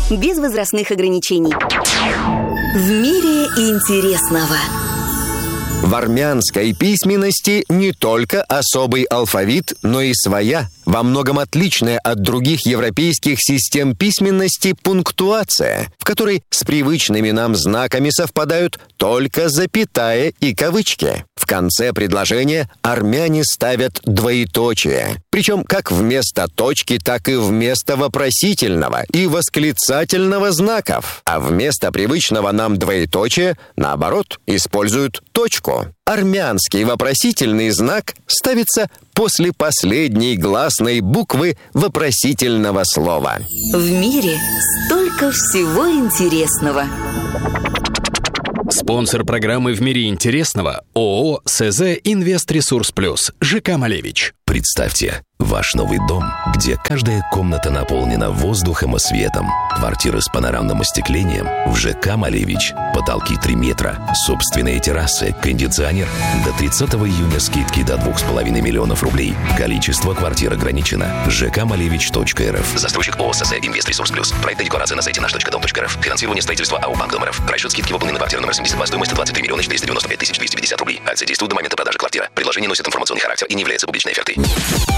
без возрастных ограничений. В мире интересного. В армянской письменности не только особый алфавит, но и своя, во многом отличная от других европейских систем письменности пунктуация, в которой с привычными нам знаками совпадают только запятая и кавычки. В конце предложения армяне ставят двоеточие, причем как вместо точки, так и вместо вопросительного и восклицательного знаков, а вместо привычного нам двоеточия, наоборот, используют точку. Армянский вопросительный знак ставится после последней гласной буквы вопросительного слова. В мире столько всего интересного. Спонсор программы «В мире интересного» ООО «СЗ Инвест-Ресурс Плюс» ЖК «Малевич». Представьте, ваш новый дом, где каждая комната наполнена воздухом и светом. Квартиры с панорамным остеклением в ЖК «Малевич». Потолки 3 метра, собственные террасы, кондиционер. До 30 июня скидки до 2,5 миллионов рублей. Количество квартир ограничено. жкмалевич.рф. Застройщик ООО «СЗ Инвест-Ресурс Плюс». Проект и декларация на сайте наш.дом.рф. Финансирование строительства АО «Банк Дом.РФ». Расчет скидки выполнен на квартиру номер 72. Стоимость 23 миллиона 495 тысяч 250 рублей. Акция действует до момента продажи квартиры. Предложение носит информационный характер и не является публичной офертой.